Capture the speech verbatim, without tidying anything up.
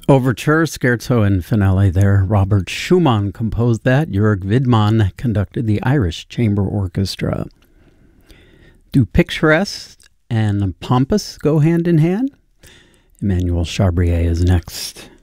Overture, Scherzo and Finale there. Robert Schumann composed that. Jörg Widmann conducted the Irish Chamber Orchestra. Do picturesque and pompous go hand in hand? Emmanuel Chabrier is next.